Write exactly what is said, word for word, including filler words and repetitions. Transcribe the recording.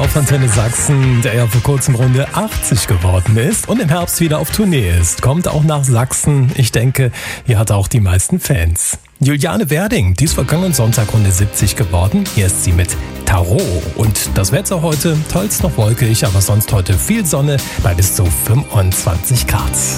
auf Antenne Sachsen, der ja vor kurzem Runde achtzig geworden ist und im Herbst wieder auf Tournee ist. Kommt auch nach Sachsen. Ich denke, hier hat er auch die meisten Fans. Juliane Werding, die ist vergangenen Sonntag Runde siebzig geworden. Hier ist sie mit Tarot. Und das Wetter heute, teils noch wolkig, aber sonst heute viel Sonne bei bis zu fünfundzwanzig Grad.